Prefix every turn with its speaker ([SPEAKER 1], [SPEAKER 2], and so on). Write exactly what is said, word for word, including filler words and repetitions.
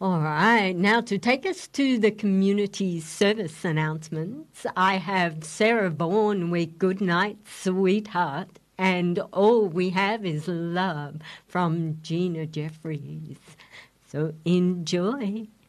[SPEAKER 1] All right, now to take us to the community service announcements, I have Sarah Vaughan with Good Night, Sweetheart, and All We Have Is Love from Gina Jeffries. So enjoy.